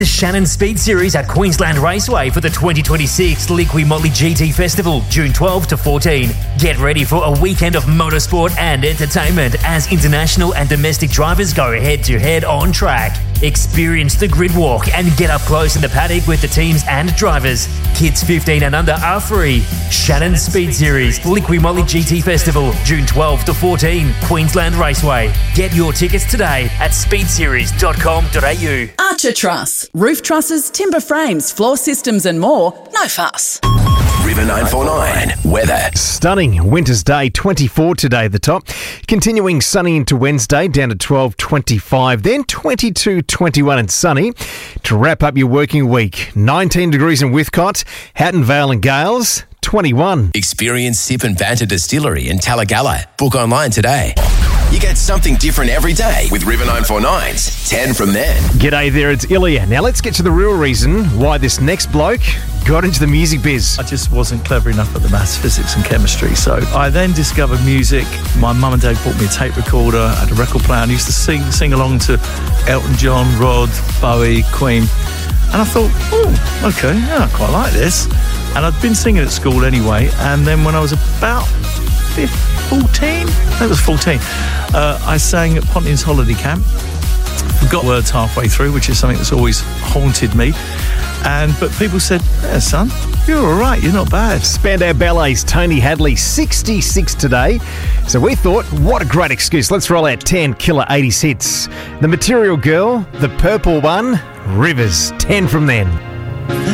The Shannon Speed Series at Queensland Raceway for the 2026 Liqui Motley GT Festival, June 12 to 14. Get ready for a weekend of motorsport and entertainment as international and domestic drivers go head-to-head on track. Experience the grid walk and get up close in the paddock with the teams and drivers. Kids 15 and under are free. Shannon Speed Series, Liqui Motley GT Festival, June 12 to 14, Queensland Raceway. Get your tickets today at speedseries.com.au. Archer Truss. Roof trusses, timber frames, floor systems and more. No fuss. River 949 weather. Stunning winter's day, 24 today at the top. Continuing sunny into Wednesday, down to 12, 25. Then 22, 21 and sunny. To wrap up your working week, 19 degrees in Whitcott, Hatton Vale and Gales, 21. Experience Sip and Banter Distillery in Talagalla. Book online today. You get something different every day with River 949's 10 from then. G'day there, it's Ilya. Now let's get to the real reason why this next bloke got into the music biz. I just wasn't clever enough at the maths, physics and chemistry. So I then discovered music. My mum and dad bought me a tape recorder, I had a record player, and I used to sing along to Elton John, Rod, Bowie, Queen. And I thought, oh, okay, yeah, I quite like this. And I'd been singing at school anyway. And then when I was about 14, I was 14, I sang at Pontian's Holiday Camp. Forgot words halfway through, which is something that's always haunted me. But people said, yeah, son, you're all right, you're not bad. Spandau Ballet's Tony Hadley, 66 today. So we thought, what a great excuse. Let's roll out 10 killer 80s hits. The Material Girl, The Purple One, Rivers, 10 from then.